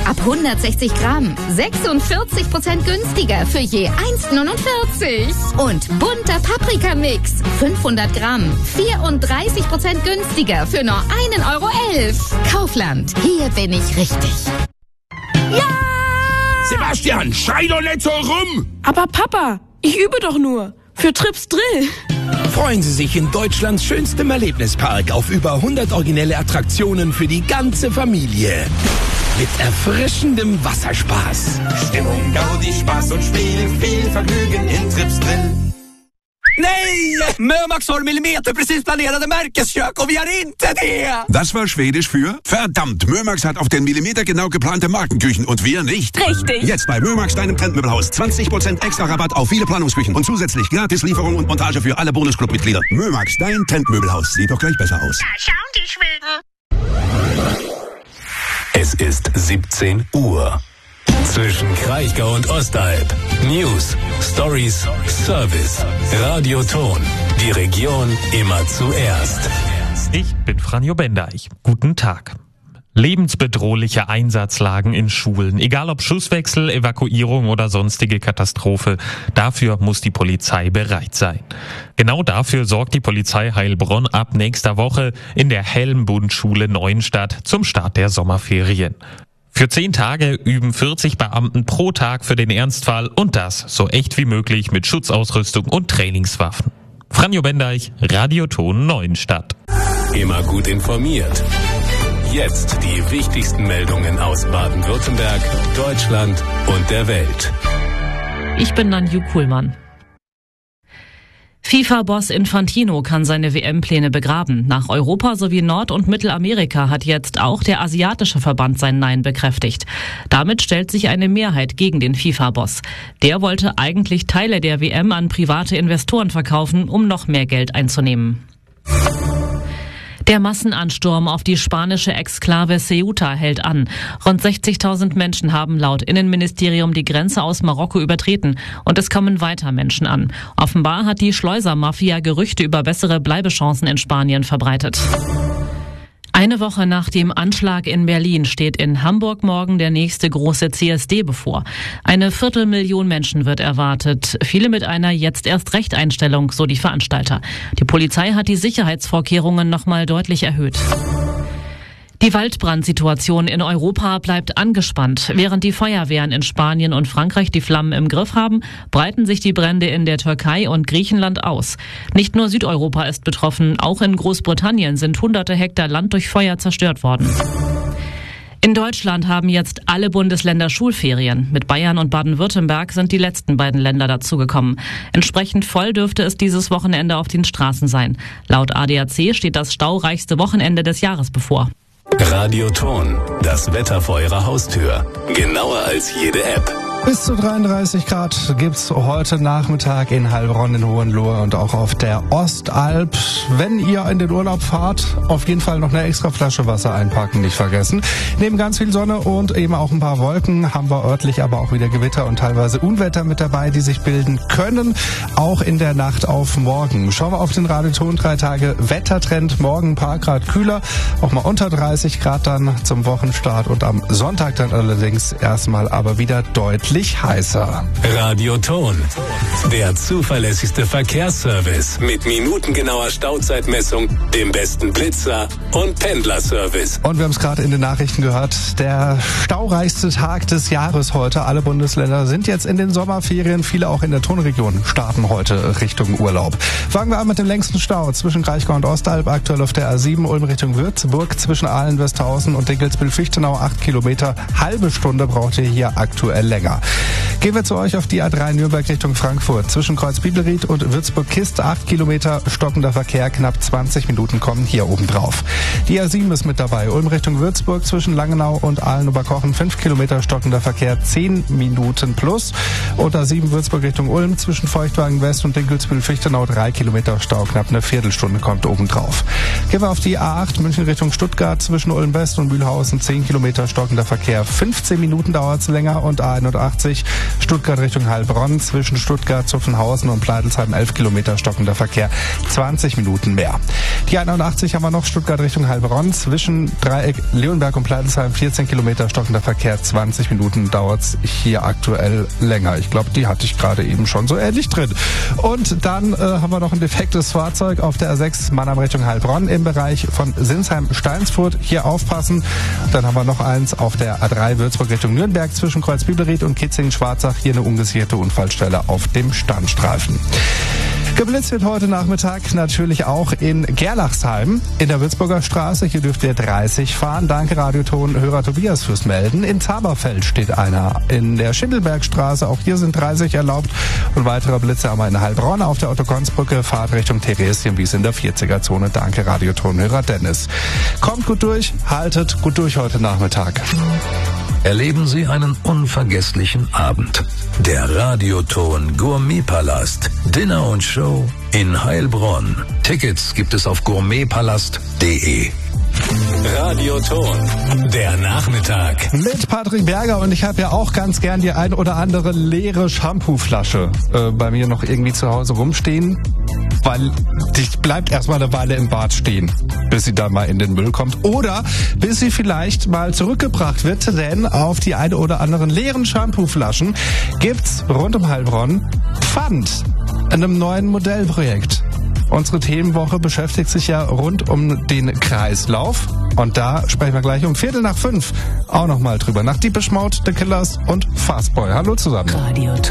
Ab 160 Gramm 46% günstiger für je 1,49. Und bunter Paprikamix 500 Gramm 34% günstiger für nur 1,11 Euro. Kaufland, hier bin ich richtig. Ja! Sebastian, schrei doch nicht so rum! Aber Papa, ich übe doch nur. Für Trips Drill. Freuen Sie sich in Deutschlands schönstem Erlebnispark auf über 100 originelle Attraktionen für die ganze Familie. Mit erfrischendem Wasserspaß. Stimmung, Gaudi, Spaß und Spiel, viel Vergnügen in Trips Drill. Nej! Mömax har millimeterprecis planerade märkeskök och vi har inte det! Das war Schwedisch für verdammt, Mömax hat auf den Millimeter genau geplante Markenküchen und wir nicht. Richtig. Jetzt bei Mömax, deinem Trendmöbelhaus. 20% extra Rabatt auf viele Planungsküchen und zusätzlich gratis Lieferung und Montage für alle Bonusclub-Mitglieder. Mömax, dein Trendmöbelhaus. Sieht doch gleich besser aus. Da schauen die Schweden. Es ist 17 Uhr. Zwischen Kraichgau und Ostalb. News, Stories, Service. Radioton. Die Region immer zuerst. Ich bin Franjo Bendeich. Guten Tag. Lebensbedrohliche Einsatzlagen in Schulen, egal ob Schusswechsel, Evakuierung oder sonstige Katastrophe, dafür muss die Polizei bereit sein. Genau dafür sorgt die Polizei Heilbronn ab nächster Woche in der Helmbundschule Neuenstadt zum Start der Sommerferien. Für 10 Tage üben 40 Beamten pro Tag für den Ernstfall und das so echt wie möglich mit Schutzausrüstung und Trainingswaffen. Franjo Bendeich, Radioton Neuenstadt. Immer gut informiert. Jetzt die wichtigsten Meldungen aus Baden-Württemberg, Deutschland und der Welt. Ich bin Nanju Kuhlmann. FIFA-Boss Infantino kann seine WM-Pläne begraben. Nach Europa sowie Nord- und Mittelamerika hat jetzt auch der asiatische Verband sein Nein bekräftigt. Damit stellt sich eine Mehrheit gegen den FIFA-Boss. Der wollte eigentlich Teile der WM an private Investoren verkaufen, um noch mehr Geld einzunehmen. Der Massenansturm auf die spanische Exklave Ceuta hält an. Rund 60.000 Menschen haben laut Innenministerium die Grenze aus Marokko übertreten und es kommen weiter Menschen an. Offenbar hat die Schleusermafia Gerüchte über bessere Bleibechancen in Spanien verbreitet. Eine Woche nach dem Anschlag in Berlin steht in Hamburg morgen der nächste große CSD bevor. 250.000 Menschen wird erwartet, viele mit einer Jetzt-erst-Recht-Einstellung, so die Veranstalter. Die Polizei hat die Sicherheitsvorkehrungen nochmal deutlich erhöht. Die Waldbrandsituation in Europa bleibt angespannt. Während die Feuerwehren in Spanien und Frankreich die Flammen im Griff haben, breiten sich die Brände in der Türkei und Griechenland aus. Nicht nur Südeuropa ist betroffen, auch in Großbritannien sind hunderte Hektar Land durch Feuer zerstört worden. In Deutschland haben jetzt alle Bundesländer Schulferien. Mit Bayern und Baden-Württemberg sind die letzten beiden Länder dazugekommen. Entsprechend voll dürfte es dieses Wochenende auf den Straßen sein. Laut ADAC steht das staureichste Wochenende des Jahres bevor. Radioton, das Wetter vor Ihrer Haustür. Genauer als jede App. Bis zu 33 Grad gibt's heute Nachmittag in Heilbronn, in Hohenlohe und auch auf der Ostalb. Wenn ihr in den Urlaub fahrt, auf jeden Fall noch eine extra Flasche Wasser einpacken, nicht vergessen. Neben ganz viel Sonne und eben auch ein paar Wolken haben wir örtlich aber auch wieder Gewitter und teilweise Unwetter mit dabei, die sich bilden können, auch in der Nacht auf morgen. Schauen wir auf den Radioton, 3 Tage Wettertrend, morgen ein paar Grad kühler, auch mal unter 30 Grad dann zum Wochenstart und am Sonntag dann allerdings erstmal aber wieder deutlich heißer. Radioton, der zuverlässigste Verkehrsservice mit minutengenauer Stauzeitmessung, dem besten Blitzer und Pendlerservice. Und wir haben es gerade in den Nachrichten gehört, der staureichste Tag des Jahres heute. Alle Bundesländer sind jetzt in den Sommerferien, viele auch in der Tonregion starten heute Richtung Urlaub. Fangen wir an mit dem längsten Stau zwischen Kraichgau und Ostalb, aktuell auf der A7 Ulm Richtung Würzburg, zwischen Aalen, Westhausen und Dinkelsbühl-Fichtenau 8 Kilometer. Halbe Stunde braucht ihr hier aktuell länger. Gehen wir zu euch auf die A3 Nürnberg Richtung Frankfurt. Zwischen Kreuz-Bibelried und Würzburg-Kist 8 Kilometer, stockender Verkehr, knapp 20 Minuten kommen hier oben drauf. Die A7 ist mit dabei. Ulm Richtung Würzburg zwischen Langenau und Aalen-Oberkochen 5 Kilometer, stockender Verkehr, 10 Minuten plus. Und A7 Würzburg Richtung Ulm zwischen Feuchtwagen West und Dinkelsbühl-Fichtenau 3 Kilometer Stau, knapp eine Viertelstunde kommt oben drauf. Gehen wir auf die A8 München Richtung Stuttgart zwischen Ulm West und Mühlhausen 10 Kilometer, stockender Verkehr, 15 Minuten dauert es länger und A81 Stuttgart Richtung Heilbronn zwischen Stuttgart, Zuffenhausen und Pleitelsheim 11 Kilometer stockender Verkehr, 20 Minuten mehr. Die 81 haben wir noch, Stuttgart Richtung Heilbronn zwischen Dreieck Leonberg und Pleitelsheim 14 Kilometer stockender Verkehr, 20 Minuten dauert's hier aktuell länger. Ich glaube, die hatte ich gerade eben schon so ähnlich drin. Und dann haben wir noch ein defektes Fahrzeug auf der A6 Mannheim Richtung Heilbronn im Bereich von Sinsheim-Steinsfurt. Hier aufpassen. Dann haben wir noch eins auf der A3 Würzburg Richtung Nürnberg zwischen Kreuzbübelried und Kitzingen-Schwarzach. Hier eine ungesicherte Unfallstelle auf dem Standstreifen. Geblitzt wird heute Nachmittag natürlich auch in Gerlachsheim in der Würzburger Straße. Hier dürft ihr 30 fahren. Danke Radioton-Hörer Tobias fürs Melden. In Zaberfeld steht einer. In der Schindelbergstraße, auch hier sind 30 erlaubt. Und weitere Blitze haben wir in Heilbronn auf der Otto-Kons-Brücke. Fahrt Richtung Theresienwies in der 40er-Zone. Danke Radioton-Hörer Dennis. Kommt gut durch, haltet gut durch heute Nachmittag. Erleben Sie einen unvergesslichen Abend. Der Radioton Gourmetpalast. Dinner und Show in Heilbronn. Tickets gibt es auf gourmetpalast.de. Radioton, der Nachmittag. Mit Patrick Berger, und ich habe ja auch ganz gern die ein oder andere leere Shampooflasche bei mir noch irgendwie zu Hause rumstehen, weil die bleibt erstmal eine Weile im Bad stehen, bis sie dann mal in den Müll kommt oder bis sie vielleicht mal zurückgebracht wird, denn auf die ein oder anderen leeren Shampooflaschen gibt's rund um Heilbronn Pfand in einem neuen Modellprojekt. Unsere Themenwoche beschäftigt sich ja rund um den Kreislauf. Und da sprechen wir gleich um 4:45 auch nochmal drüber. Nach Deepish Mode, The Killers und Fastboy. Hallo zusammen. Radioton.